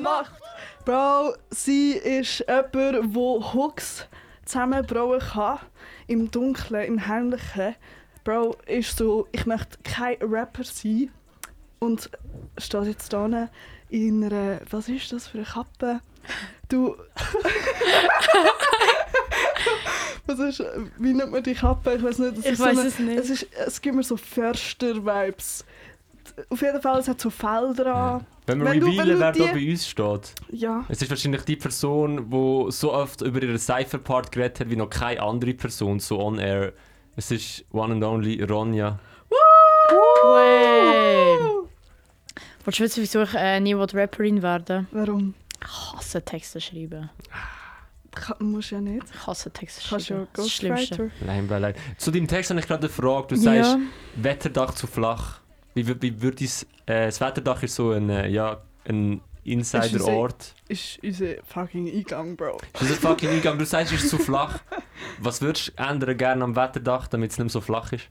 macht. Bro, sie ist jemand, der Hooks zusammenbauen kann. Im Dunkeln, im Heimlichen. Bro, ist so, ich möchte kein Rapper sein. Und steht jetzt hier in einer, was ist das für eine Kappe? Du... Was ist, wie nennt man die Kappe? Ich weiß nicht. Ich weiß es nicht. Es gibt mir so Förster-Vibes. Auf jeden Fall, es hat so Felder an. Wenn wir revealen, wer da bei uns steht. Ja. Es ist wahrscheinlich die Person, die so oft über ihren Cypher-Part geredet hat, wie noch keine andere Person, so on air. Es ist one and only Ronja. Woo! Wolltest du wissen, wieso ich nie Rapperin werden? Warum? Ich hasse Texte schreiben. Muss ja nicht. Ich hasse Texte Kannst schreiben. ja Ghostwriter. Nein. Zu deinem Text habe ich gerade eine Frage. Du sagst, Wetterdach zu flach. Wie würde das Wetterdach ist so ein Insider-Ort. Ist unser fucking Eingang, Bro. Ist unser fucking Eingang. Du sagst, es ist zu flach. Was würdest du ändern gerne am Wetterdach, damit es nicht mehr so flach ist?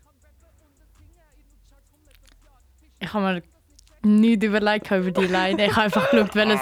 Ich habe mir nichts überlegt über die Line. Ich habe einfach geschaut, welche.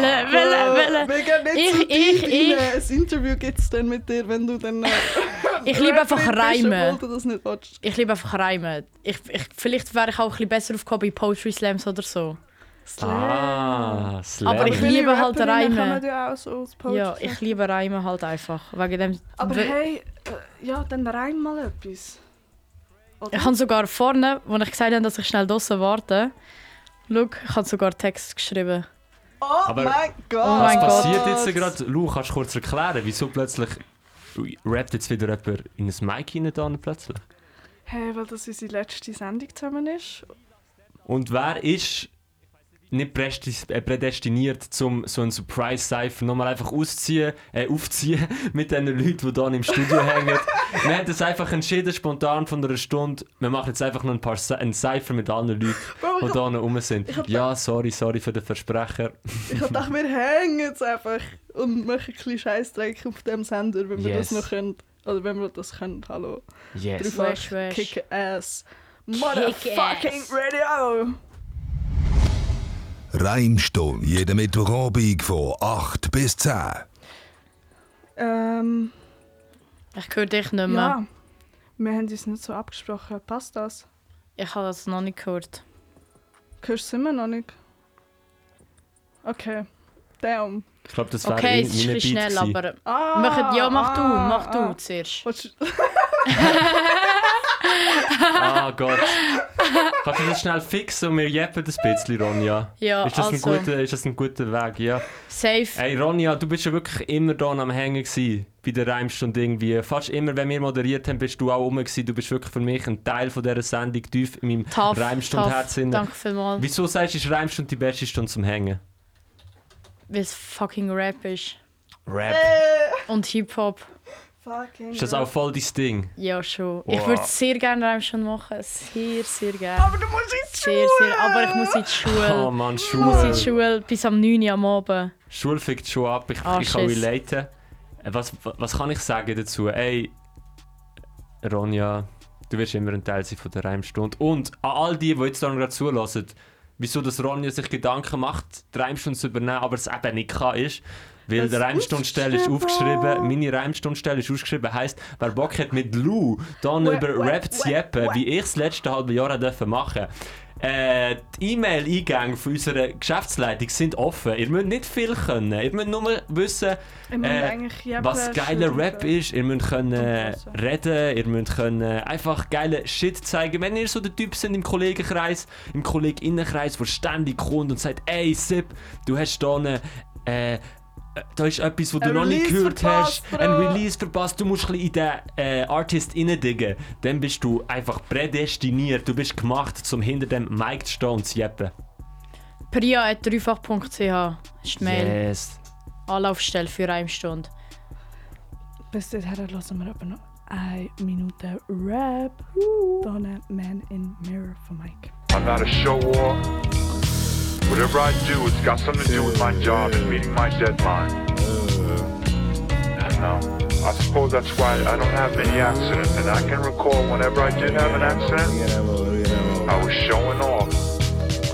Ein Interview gibt es dann mit dir, wenn du dann... Ich liebe einfach Reimen. Ich Ich liebe einfach Reimen. Vielleicht wäre ich auch ein bisschen besser aufgehoben bei Poetry Slams oder so. Slam. Aber ich liebe halt Kann man Reimen. ja auch so als Poetry Ja, ich liebe Reimen halt einfach. Wegen dem... Aber hey, ja, dann reim mal etwas. Oder? Ich habe sogar vorne, als ich gesagt habe, dass ich schnell draussen warte, schau, ich habe sogar Text geschrieben. Oh Aber mein Gott! Oh Was mein passiert Gott. jetzt gerade? Lu, kannst du kurz erklären, wieso plötzlich rappt jetzt wieder jemand in ein Mic hinein dann plötzlich? Hey, weil das unsere letzte Sendung zusammen ist. Und wer ist nicht prädestiniert, um so einen Surprise-Cypher nochmal einfach aufziehen mit den Leuten, die hier im Studio hängen? Wir haben das einfach entschieden, spontan von einer Stunde. Wir machen jetzt einfach noch einen Cypher mit allen Leuten, die hier rum sind. Ja, sorry für den Versprecher. Ich dachte, wir hängen jetzt einfach und machen ein bisschen Scheissdreck auf dem Sender, wenn wir das noch können. Oder wenn wir das können, hallo. Yes. Dreifach Kick-Ass. Motherfucking Radio! Reimstunde, jeden Mittwochabend von 8 bis 10. Ich höre dich nicht mehr. Ja, wir haben uns nicht so abgesprochen. Passt das? Ich habe das noch nicht gehört. Hörst du es immer noch nicht? Okay. Damn. Ich glaube, das wäre Okay, es ist ein bisschen schnell, aber... Mach du zuerst. Ah Gott. Kannst du das schnell fixen und wir jeppen das ein bisschen, Ronja? Ja, ist das also. ein guter Weg? Ja. Safe. Hey Ronja, du bist ja wirklich immer da am Hängen gewesen, bei der Reimstunde irgendwie. Fast immer, wenn wir moderiert haben, bist du auch rum gewesen. Du bist wirklich für mich ein Teil von dieser Sendung, tief in meinem Reimstunde-Herz. Danke vielmals. Wieso sagst du, ist Reimstunde die beste Stunde zum Hängen? Weil es fucking Rap ist. Rap? Und Hip-Hop. Fucking Ist das auch voll dein Ding? Ja, schon. Wow. Ich würde sehr gerne Reim schon machen. Sehr, sehr gerne. Aber du musst ins Schule! Aber ich muss in die Schule. Oh Mann, Ich muss in die Schule. Schule bis am 9 Uhr am Abend. Schule fickt schon ab, ich kann Schiss. relaten. Was kann ich sagen dazu? Ey, Ronja, du wirst immer ein Teil sein von der Reimstunde. Und an all die jetzt da gerade zulassen, wieso dass Ronja sich Gedanken macht, die Reimstunde zu übernehmen, aber es eben nicht kann, ist, weil Das der Reimstundenstelle ist aufgeschrieben, meine Reimstundenstelle ist aufgeschrieben, heisst, wer Bock hat mit Lou dann über Rap zu jeppen, wie ich das letzte halbe Jahr machen durfte. Die E-Mail-Eingänge von unserer Geschäftsleitung sind offen. Ihr müsst nicht viel können. Ihr müsst nur wissen, was geiler Rap ist. Ihr müsst können reden, ihr müsst können einfach geile Shit zeigen. Wenn ihr so der Typ sind im Kollegenkreis, im Kolleginnenkreis, der ständig kommt und sagt, ey Sip, du hast da da ist etwas, was du noch nicht gehört hast, ein Release verpasst, du musst ein bisschen in den Artist reindingen. Dann bist du einfach prädestiniert, du bist gemacht, um hinter dem Mic zu stehen und zu jeppen. priya@dreifach.ch ist die Mail. Yes. Anlaufstelle für Reimstunde. Bis dahin hören wir aber noch 1 Minute Rap. Dann Man in Mirror von Mike. I'm not a show-off. Whatever I do, it's got something to do with my job and meeting my deadline. And I suppose that's why I don't have many accidents. And I can recall whenever I did have an accident, I was showing off.